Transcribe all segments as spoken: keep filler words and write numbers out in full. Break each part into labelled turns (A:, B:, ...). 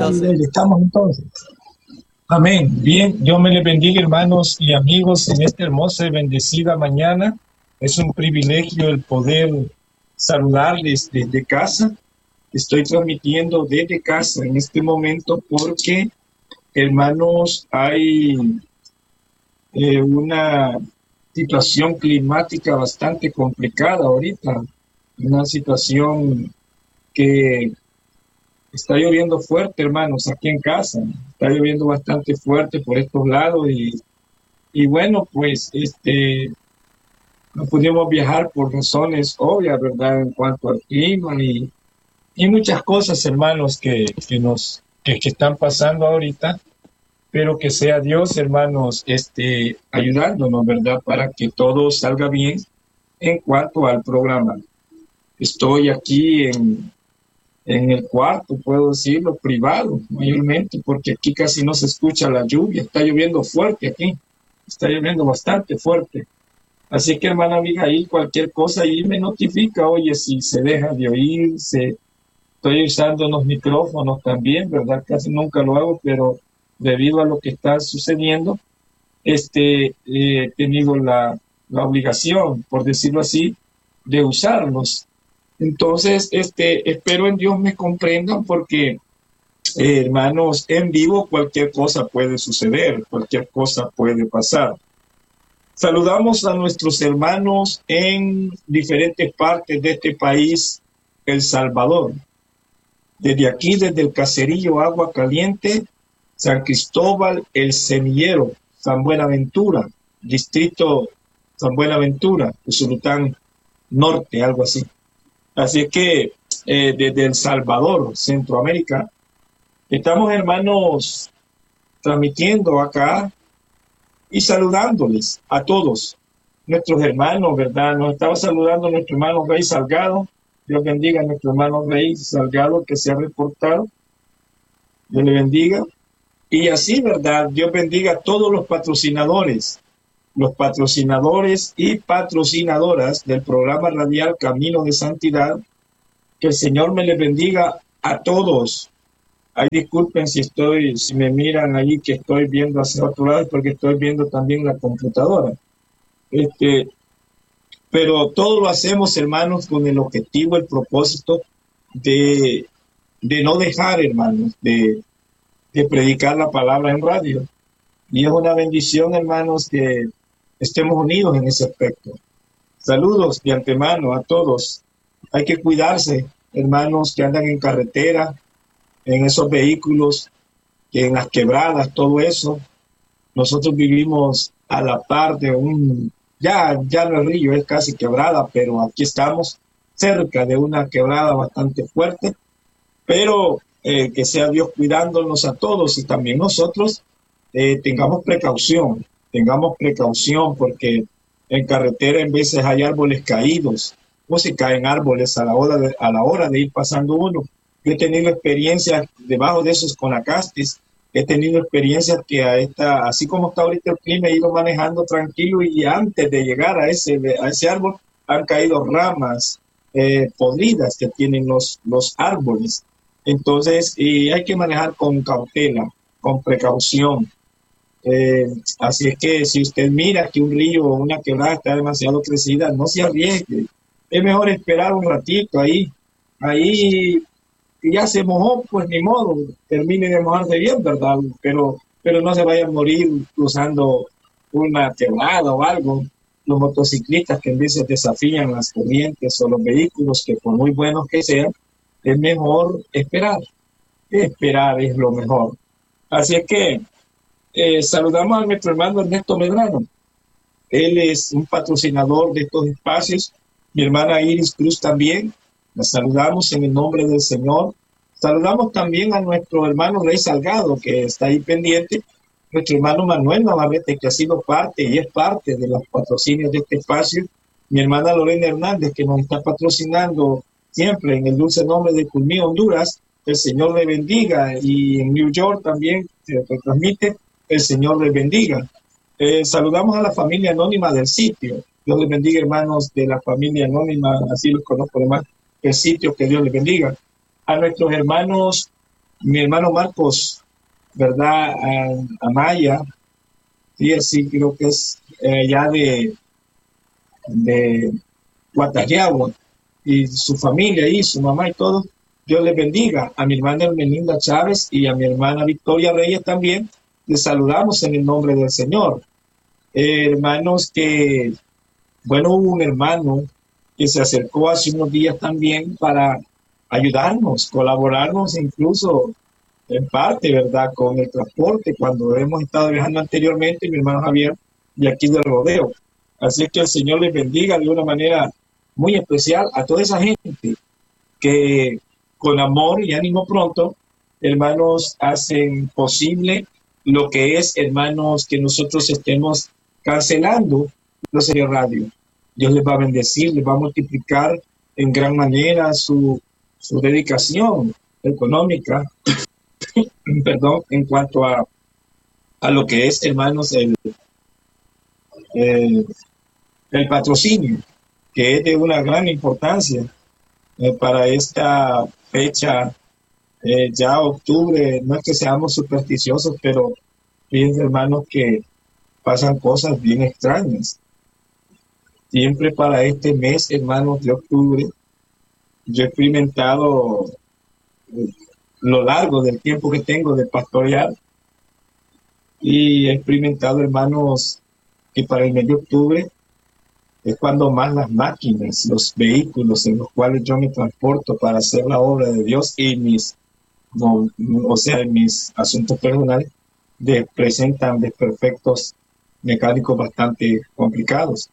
A: entonces.
B: Estamos entonces. Amén. Bien, Dios me les bendiga, hermanos y amigos, en esta hermosa y bendecida mañana. Es un privilegio el poder saludarles desde casa. Estoy transmitiendo desde casa en este momento porque, hermanos, hay eh, una situación climática bastante complicada ahorita. Una situación que está lloviendo fuerte, hermanos, aquí en casa. Está lloviendo bastante fuerte por estos lados y, y bueno, pues este, no pudimos viajar por razones obvias, ¿verdad? En cuanto al clima y, y muchas cosas, hermanos, que, que nos que, que están pasando ahorita, pero que sea Dios, hermanos, este, ayudándonos, ¿verdad? Para que todo salga bien en cuanto al programa. Estoy aquí en en el cuarto, puedo decirlo, privado, mayormente, porque aquí casi no se escucha la lluvia. Está lloviendo fuerte aquí, está lloviendo bastante fuerte. Así que, hermana Abigail, cualquier cosa ahí me notifica, oye, si se deja de oír, se... estoy usando unos micrófonos también, ¿verdad? Casi nunca lo hago, pero debido a lo que está sucediendo, este, eh, he tenido la, la obligación, por decirlo así, de usarlos. Entonces, este, espero en Dios me comprendan porque, eh, hermanos, en vivo cualquier cosa puede suceder, cualquier cosa puede pasar. Saludamos a nuestros hermanos en diferentes partes de este país, El Salvador. Desde aquí, desde el caserío Agua Caliente, San Cristóbal, El Semillero, San Buenaventura, distrito San Buenaventura, Usulután Norte, algo así. Así es que eh, desde El Salvador, Centroamérica, estamos, hermanos, transmitiendo acá y saludándoles a todos nuestros hermanos, ¿verdad? Nos estaba saludando nuestro hermano Rey Salgado. Dios bendiga a nuestro hermano Rey Salgado que se ha reportado. Dios le bendiga. Y así, ¿verdad? Dios bendiga a todos los patrocinadores, los patrocinadores y patrocinadoras del programa radial Camino de Santidad. Que el Señor me les bendiga a todos. Ay, disculpen si estoy, si me miran ahí que estoy viendo hacia otro lado, porque estoy viendo también la computadora. Este, pero todo lo hacemos, hermanos, con el objetivo, el propósito de, de no dejar, hermanos, de, de predicar la palabra en radio. Y es una bendición, hermanos, que estemos unidos en ese aspecto. Saludos de antemano a todos. Hay que cuidarse, hermanos, que andan en carretera, en esos vehículos, en las quebradas, todo eso. Nosotros vivimos a la par de un, ya, ya no el río es casi quebrada, pero aquí estamos cerca de una quebrada bastante fuerte, pero eh, que sea Dios cuidándonos a todos y también nosotros eh, tengamos precaución, tengamos precaución porque en carretera en veces hay árboles caídos, o se caen árboles a la hora de, a la hora de ir pasando uno. Yo he tenido experiencias debajo de esos conacastes, he tenido experiencias que a esta, así como está ahorita el clima, he ido manejando tranquilo y antes de llegar a ese, a ese árbol han caído ramas eh, podridas que tienen los, los árboles. Entonces eh, hay que manejar con cautela, con precaución. Eh, así es que si usted mira que un río o una quebrada está demasiado crecida, no se arriesgue. Es mejor esperar un ratito ahí. Ahí ya se mojó, pues ni modo, termine de mojarse bien, ¿verdad? Pero, pero no se vaya a morir cruzando una quebrada o algo. Los motociclistas que en veces desafían las corrientes o los vehículos, que por muy buenos que sean, es mejor esperar. Esperar es lo mejor. Así es que eh, saludamos a nuestro hermano Ernesto Medrano. Él es un patrocinador de estos espacios. Mi hermana Iris Cruz también. La saludamos en el nombre del Señor. Saludamos también a nuestro hermano Rey Salgado, que está ahí pendiente. Nuestro hermano Manuel Navarrete, que ha sido parte y es parte de los patrocinios de este espacio. Mi hermana Lorena Hernández, que nos está patrocinando siempre en el dulce nombre de Culmí, Honduras. El Señor le bendiga. Y en New York también se transmite. El Señor le bendiga. Eh, saludamos a la familia anónima del sitio. Dios les bendiga, hermanos de la familia anónima, así los conozco además, el sitio, que Dios les bendiga. A nuestros hermanos mi hermano Marcos, ¿verdad? A- Amaya, sí, así creo que es eh, ya de, de Guatajeagua, y su familia y su mamá y todo. Dios les bendiga. A mi hermana Hermelinda Chávez y a mi hermana Victoria Reyes también les saludamos en el nombre del Señor. Eh, hermanos que, bueno, hubo un hermano que se acercó hace unos días también para ayudarnos, colaborarnos incluso en parte, ¿verdad? Con el transporte cuando hemos estado viajando anteriormente, mi hermano Javier, de aquí del rodeo. Así que el Señor les bendiga de una manera muy especial a toda esa gente que con amor y ánimo pronto, hermanos, hacen posible lo que es, hermanos, que nosotros estemos cancelando la serie radio. Dios les va a bendecir, les va a multiplicar en gran manera su, su dedicación económica, perdón, en cuanto a, a lo que es, hermanos, el, el, el patrocinio, que es de una gran importancia eh, para esta fecha. Eh, ya octubre, no es que seamos supersticiosos, pero fíjense, hermanos, que pasan cosas bien extrañas. Siempre para este mes, hermanos, de octubre, yo he experimentado eh, lo largo del tiempo que tengo de pastorear y he experimentado, hermanos, que para el mes de octubre es cuando más las máquinas, los vehículos en los cuales yo me transporto para hacer la obra de Dios y mis, no, o sea, en mis asuntos personales, de, presentan desperfectos mecánicos bastante complicados.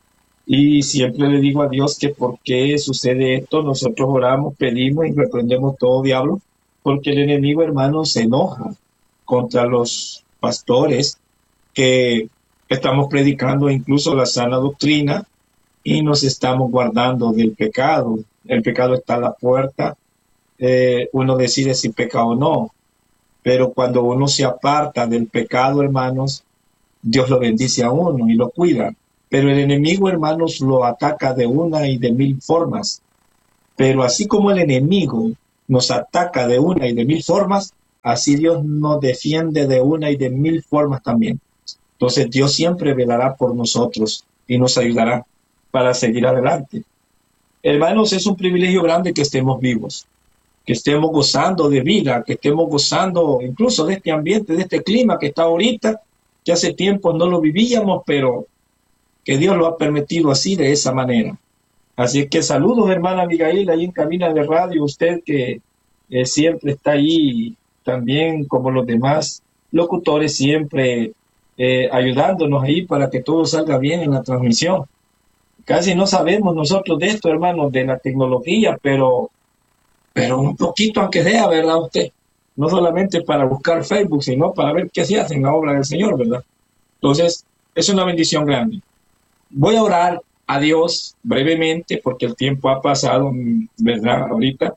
B: Y siempre le digo a Dios que por qué sucede esto. Nosotros oramos, pedimos y reprendemos todo diablo, porque el enemigo, hermano, se enoja contra los pastores que estamos predicando incluso la sana doctrina y nos estamos guardando del pecado. El pecado está a la puerta, eh, uno decide si peca o no, pero cuando uno se aparta del pecado, hermanos, Dios lo bendice a uno y lo cuida. Pero el enemigo, hermanos, lo ataca de una y de mil formas. Pero así como el enemigo nos ataca de una y de mil formas, así Dios nos defiende de una y de mil formas también. Entonces Dios siempre velará por nosotros y nos ayudará para seguir adelante. Hermanos, es un privilegio grande que estemos vivos, que estemos gozando de vida, que estemos gozando incluso de este ambiente, de este clima que está ahorita, que hace tiempo no lo vivíamos, pero que Dios lo ha permitido así, de esa manera. Así que saludos, hermana Abigail, ahí en cabina de radio, usted que eh, siempre está ahí, también como los demás locutores, siempre eh, ayudándonos ahí para que todo salga bien en la transmisión. Casi no sabemos nosotros de esto, hermanos, de la tecnología, pero, pero un poquito aunque sea, ¿verdad usted? No solamente para buscar Facebook, sino para ver qué se hace en la obra del Señor, ¿verdad? Entonces, es una bendición grande. Voy a orar a Dios brevemente porque el tiempo ha pasado, ¿verdad? Ahorita.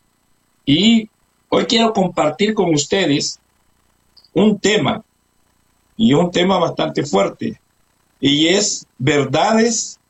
B: Y hoy quiero compartir con ustedes un tema, y un tema bastante fuerte, y es verdades,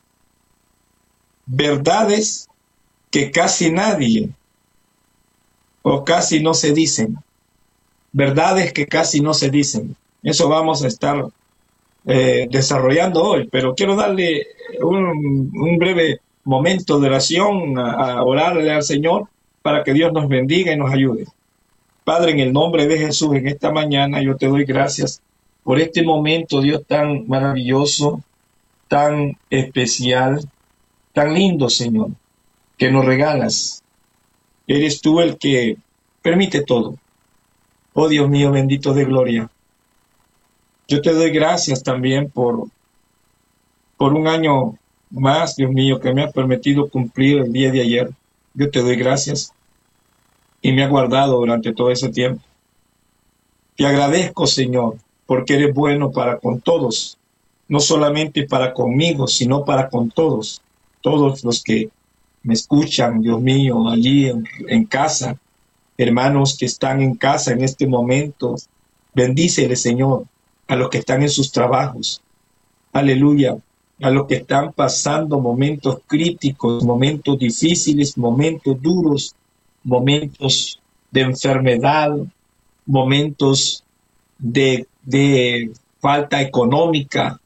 B: verdades que casi nadie o casi no se dicen. Verdades que casi no se dicen. Eso vamos a estar Eh, desarrollando hoy, pero quiero darle un, un breve momento de oración, a, a orarle al Señor para que Dios nos bendiga y nos ayude. Padre, en el nombre de Jesús, en esta mañana yo te doy gracias por este momento, Dios, tan maravilloso, tan especial, tan lindo, Señor, que nos regalas. Eres tú el que permite todo. Oh Dios mío, bendito de gloria. Yo te doy gracias también por, por un año más, Dios mío, que me has permitido cumplir el día de ayer. Yo te doy gracias y me has guardado durante todo ese tiempo. Te agradezco, Señor, porque eres bueno para con todos, no solamente para conmigo, sino para con todos, todos los que me escuchan, Dios mío, allí en, en casa, hermanos que están en casa en este momento. Bendícele, Señor, a los que están en sus trabajos, aleluya, a los que están pasando momentos críticos, momentos difíciles, momentos duros, momentos de enfermedad, momentos de, de falta económica,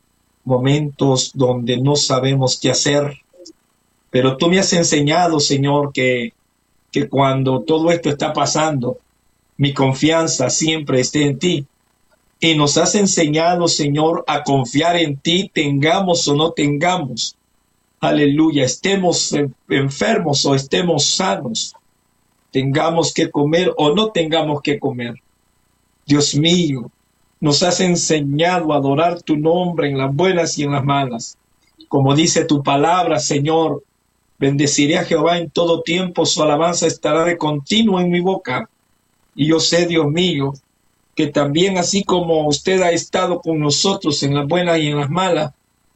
B: momentos donde no sabemos qué hacer. Pero tú me has enseñado, Señor, que, que cuando todo esto está pasando, mi confianza siempre esté en ti. Y nos has enseñado, Señor, a confiar en ti, tengamos o no tengamos. Aleluya, estemos enfermos o estemos sanos, tengamos que comer o no tengamos que comer. Dios mío, nos has enseñado a adorar tu nombre en las buenas y en las malas. Como dice tu palabra, Señor, bendeciré a Jehová en todo tiempo, su alabanza estará de continuo en mi boca. Y yo sé, Dios mío, que también así como usted ha estado con nosotros en las buenas y en las malas,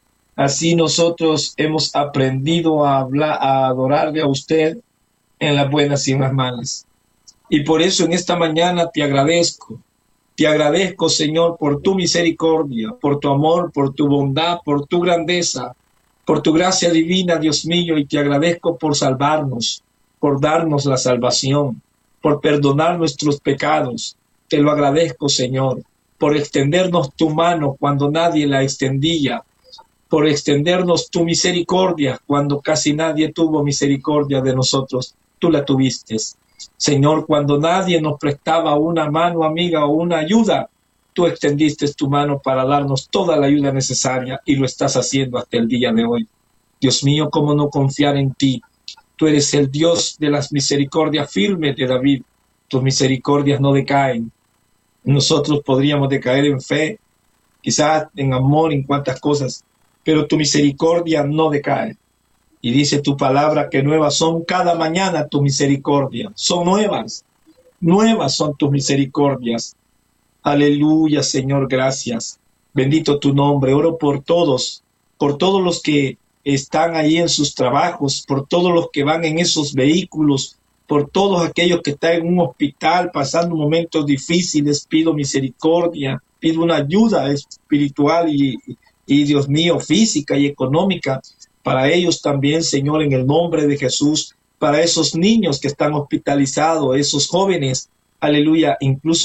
B: así nosotros hemos aprendido a hablar, a adorarle a usted en las buenas y en las malas. Y por eso en esta mañana te agradezco. Te agradezco, Señor, por tu misericordia, por tu amor, por tu bondad, por tu grandeza, por tu gracia divina, Dios mío, y te agradezco por salvarnos, por darnos la salvación, por perdonar nuestros pecados. Te lo agradezco, Señor, por extendernos tu mano cuando nadie la extendía, por extendernos tu misericordia cuando casi nadie tuvo misericordia de nosotros. Tú la tuviste. Señor, cuando nadie nos prestaba una mano amiga o una ayuda, tú extendiste tu mano para darnos toda la ayuda necesaria y lo estás haciendo hasta el día de hoy. Dios mío, ¿cómo no confiar en ti? Tú eres el Dios de las misericordias firmes de David. Tus misericordias no decaen. Nosotros podríamos decaer en fe, quizás en amor, en cuantas cosas, pero tu misericordia no decae. Y dice tu palabra que nuevas son cada mañana tu misericordia. Son nuevas. Nuevas son tus misericordias. Aleluya, Señor, gracias. Bendito tu nombre. Oro por todos, por todos los que están ahí en sus trabajos, por todos los que van en esos vehículos, por todos aquellos que están en un hospital pasando momentos difíciles. Pido misericordia, pido una ayuda espiritual y, y Dios mío, física y económica para ellos también, Señor, en el nombre de Jesús, para esos niños que están hospitalizados, esos jóvenes, aleluya, incluso